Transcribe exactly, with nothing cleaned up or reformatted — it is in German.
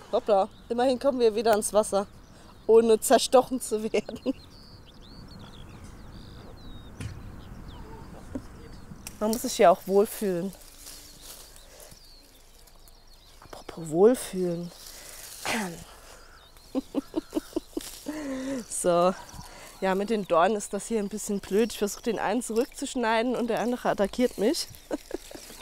Hoppla, immerhin kommen wir wieder ans Wasser, ohne zerstochen zu werden. Man muss sich ja auch wohlfühlen. Apropos wohlfühlen. So, ja, mit den Dornen ist das hier ein bisschen blöd. Ich versuche den einen zurückzuschneiden und der andere attackiert mich.